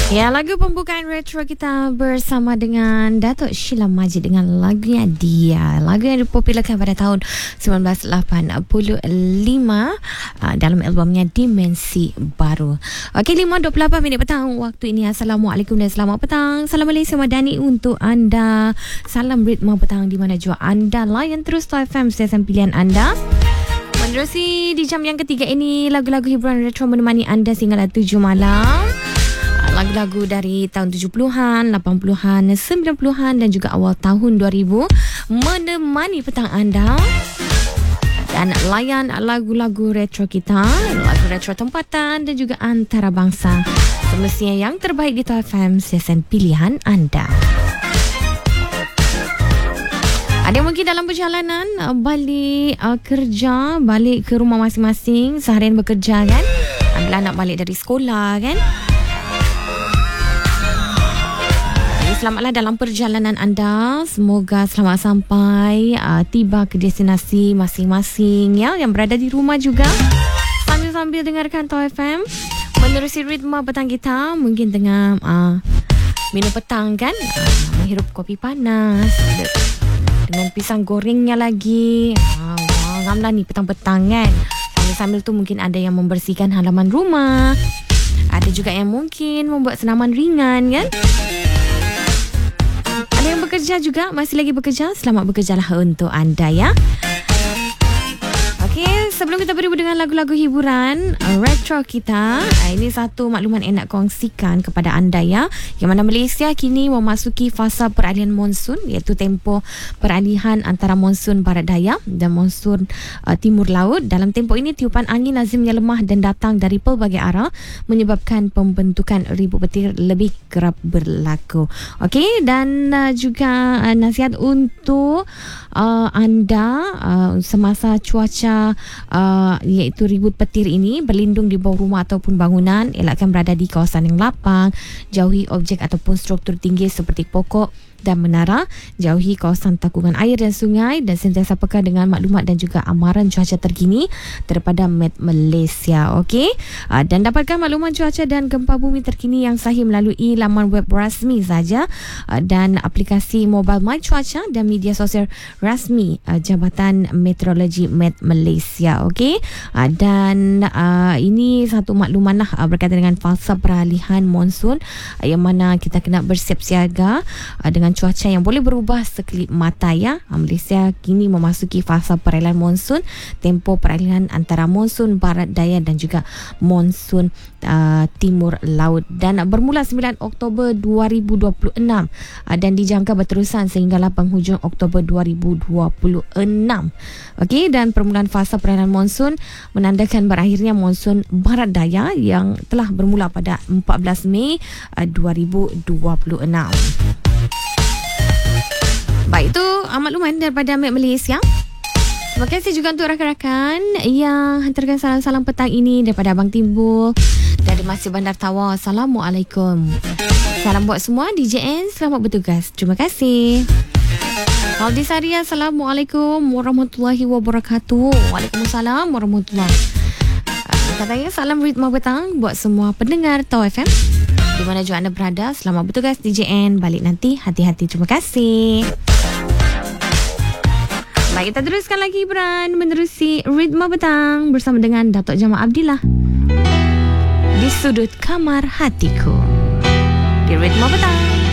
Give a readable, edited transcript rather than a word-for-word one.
Ya, lagu pembukaan retro kita bersama dengan Datuk Sheila Majid dengan lagunya Dia. Lagu yang dipopularkan pada tahun 1985 dalam albumnya Dimensi Baru. Okey, 5.28 minit petang waktu ini. Assalamualaikum dan selamat petang. Salam Malaysia Madani untuk anda. Salam ritma petang di mana jua anda layan terus Toy FM, stesen pilihan anda. Menerusi di jam yang ketiga ini, lagu-lagu hiburan retro menemani anda sehingga 7 malam. Lagu-lagu dari tahun 70-an, 80-an, 90-an dan juga awal tahun 2000 menemani petang anda. Dan layan lagu-lagu retro kita, lagu retro tempatan dan juga antarabangsa. Semestinya yang terbaik di Toy FM, stesen pilihan anda. Ada yang mungkin dalam perjalanan balik kerja, balik ke rumah masing-masing, seharian bekerja kan. Adalah nak balik dari sekolah kan. Selamatlah dalam perjalanan anda. Semoga selamat sampai, tiba ke destinasi masing-masing ya, yang berada di rumah juga. Sambil-sambil dengarkan Toy FM, menerusi ritma petang kita. Mungkin tengah minum petang kan, menghirup kopi panas dengan pisang gorengnya lagi. Ramlah ni petang-petang kan. Sambil-sambil tu mungkin ada yang membersihkan halaman rumah. Ada juga yang mungkin membuat senaman ringan kan. Ada yang bekerja juga, masih lagi bekerja. Selamat bekerjalah untuk anda ya. Okey, sebelum kita berhubung dengan lagu-lagu hiburan retro kita, ini satu makluman yang nak kongsikan kepada anda ya. Yang mana Malaysia kini memasuki fasa peralihan monsun, iaitu tempoh peralihan antara monsun barat daya dan monsun timur laut. Dalam tempoh ini, tiupan angin lazimnya lemah dan datang dari pelbagai arah, menyebabkan pembentukan ribu petir lebih kerap berlaku. Okey, dan juga nasihat untuk anda semasa cuaca iaitu ribut petir ini, berlindung di bawah rumah ataupun bangunan, elakkan berada di kawasan yang lapang, jauhi objek ataupun struktur tinggi seperti pokok dan menara, jauhi kawasan takungan air dan sungai, dan sentiasa peka dengan maklumat dan juga amaran cuaca terkini daripada Met Malaysia. Okey, dan dapatkan maklumat cuaca dan gempa bumi terkini yang sahih melalui laman web rasmi saja, dan aplikasi mobile My Cuaca dan media sosial rasmi Jabatan Meteorologi Met Malaysia. Okey, dan ini satu makluman lah berkaitan dengan fasa peralihan monsun, yang mana kita kena bersiap siaga dengan cuaca yang boleh berubah sekelip mata ya. Malaysia kini memasuki fasa peralihan monsun, tempoh peralihan antara monsun barat daya dan juga monsun timur laut, dan bermula 9 Oktober 2026 dan dijangka berterusan sehinggalah penghujung Oktober 2026. Okey, dan permulaan fasa peralihan monsun menandakan berakhirnya monsun barat daya yang telah bermula pada 14 Mei 2026. Baik, itu makluman daripada Met Malaysia. Terima kasih juga untuk rakan-rakan yang hantarkan salam-salam petang ini daripada Abang Timbul dari Masjid Bandar Tawar. Assalamualaikum. Salam buat semua DJN, selamat bertugas. Terima kasih. Aldi Saria, Assalamualaikum warahmatullahi wabarakatuh. Waalaikumsalam warahmatullahi. Katanya salam ritma petang buat semua pendengar Tau FM di mana juga anda berada. Selamat bertugas DJN. Balik nanti, hati-hati. Terima kasih. Baik, kita teruskan lagi hiburan menerusi ritma petang bersama dengan Datuk Jamal Abdillah di Sudut Kamar Hatiku di ritma petang.